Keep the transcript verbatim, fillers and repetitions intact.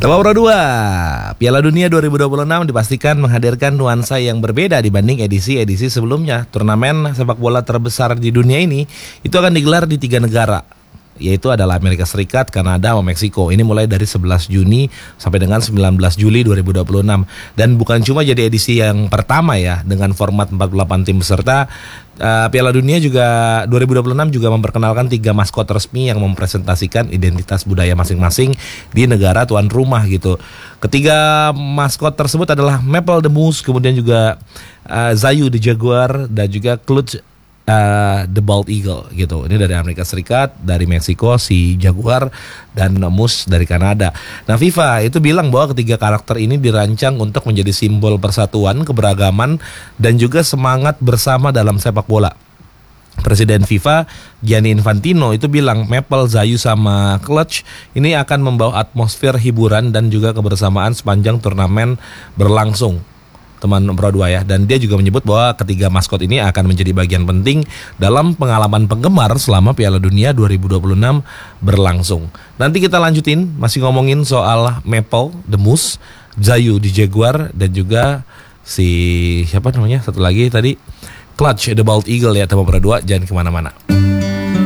Tema Pro dua, Piala Dunia dua ribu dua puluh enam dipastikan menghadirkan nuansa yang berbeda dibanding edisi-edisi sebelumnya. Turnamen sepak bola terbesar di dunia ini itu akan digelar di tiga negara, yaitu adalah Amerika Serikat, Kanada, sama Meksiko. Ini mulai dari sebelas Juni sampai dengan sembilan belas Juli dua ribu dua puluh enam. Dan bukan cuma jadi edisi yang pertama ya, dengan format empat puluh delapan tim peserta. Uh, Piala Dunia juga dua ribu dua puluh enam juga memperkenalkan tiga maskot resmi yang mempresentasikan identitas budaya masing-masing di negara tuan rumah gitu. Ketiga maskot tersebut adalah Maple the Moose, kemudian juga uh, Zayu the Jaguar, dan juga Clutch Uh, the Bald Eagle gitu. Ini dari Amerika Serikat, dari Meksiko si Jaguar, dan Moose dari Kanada. Nah, FIFA itu bilang bahwa ketiga karakter ini dirancang untuk menjadi simbol persatuan, keberagaman, dan juga semangat bersama dalam sepak bola. Presiden FIFA Gianni Infantino itu bilang Maple, Zayu, sama Clutch ini akan membawa atmosfer hiburan dan juga kebersamaan sepanjang turnamen berlangsung, teman Pro dua ya. Dan dia juga menyebut bahwa ketiga maskot ini akan menjadi bagian penting dalam pengalaman penggemar selama Piala Dunia dua ribu dua puluh enam berlangsung. Nanti kita lanjutin masih ngomongin soal Maple the Moose, Zayu the Jaguar, dan juga si siapa namanya satu lagi tadi, Clutch the Bald Eagle ya, teman Pro dua. Jangan kemana-mana.